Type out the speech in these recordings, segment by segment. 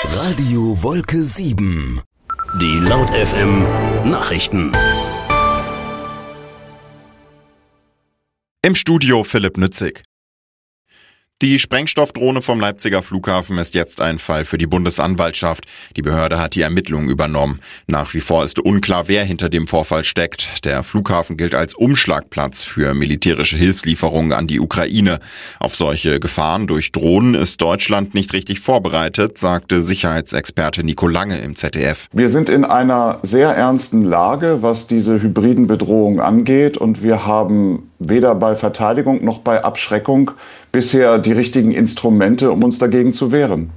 Radio Wolke 7. Die Laut FM Nachrichten. Im Studio Philipp Nützig. Die Sprengstoffdrohne vom Leipziger Flughafen ist jetzt ein Fall für die Bundesanwaltschaft. Die Behörde hat die Ermittlungen übernommen. Nach wie vor ist unklar, wer hinter dem Vorfall steckt. Der Flughafen gilt als Umschlagplatz für militärische Hilfslieferungen an die Ukraine. Auf solche Gefahren durch Drohnen ist Deutschland nicht richtig vorbereitet, sagte Sicherheitsexperte Nico Lange im ZDF. Wir sind in einer sehr ernsten Lage, was diese hybriden Bedrohungen angeht, und wir haben weder bei Verteidigung noch bei Abschreckung bisher die richtigen Instrumente, um uns dagegen zu wehren.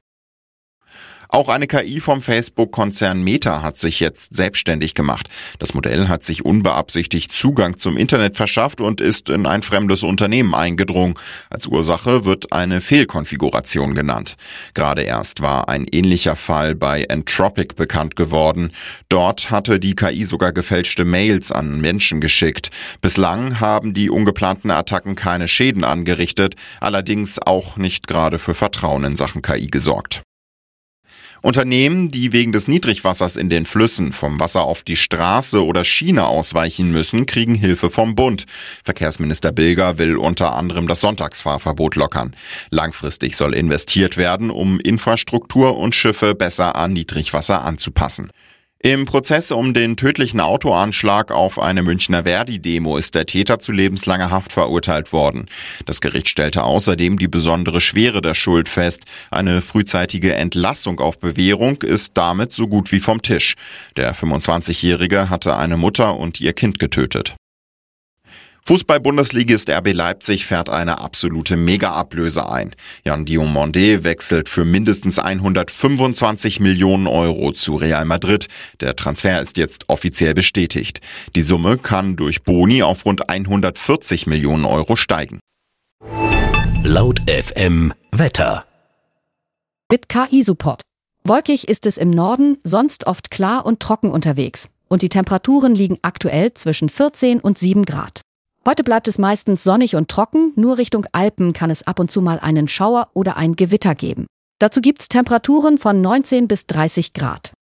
Auch eine KI vom Facebook-Konzern Meta hat sich jetzt selbstständig gemacht. Das Modell hat sich unbeabsichtigt Zugang zum Internet verschafft und ist in ein fremdes Unternehmen eingedrungen. Als Ursache wird eine Fehlkonfiguration genannt. Gerade erst war ein ähnlicher Fall bei Entropic bekannt geworden. Dort hatte die KI sogar gefälschte Mails an Menschen geschickt. Bislang haben die ungeplanten Attacken keine Schäden angerichtet, allerdings auch nicht gerade für Vertrauen in Sachen KI gesorgt. Unternehmen, die wegen des Niedrigwassers in den Flüssen vom Wasser auf die Straße oder Schiene ausweichen müssen, kriegen Hilfe vom Bund. Verkehrsminister Bilger will unter anderem das Sonntagsfahrverbot lockern. Langfristig soll investiert werden, um Infrastruktur und Schiffe besser an Niedrigwasser anzupassen. Im Prozess um den tödlichen Autoanschlag auf eine Münchner Verdi-Demo ist der Täter zu lebenslanger Haft verurteilt worden. Das Gericht stellte außerdem die besondere Schwere der Schuld fest. Eine frühzeitige Entlassung auf Bewährung ist damit so gut wie vom Tisch. Der 25-Jährige hatte eine Mutter und ihr Kind getötet. Fußball-Bundesligist RB Leipzig fährt eine absolute Mega-Ablöse ein. Jan Diomande wechselt für mindestens 125 Millionen Euro zu Real Madrid. Der Transfer ist jetzt offiziell bestätigt. Die Summe kann durch Boni auf rund 140 Millionen Euro steigen. Laut FM Wetter. Mit KI-Support. Wolkig ist es im Norden, sonst oft klar und trocken unterwegs. Und die Temperaturen liegen aktuell zwischen 14 und 7 Grad. Heute bleibt es meistens sonnig und trocken, nur Richtung Alpen kann es ab und zu mal einen Schauer oder ein Gewitter geben. Dazu gibt's Temperaturen von 19 bis 30 Grad.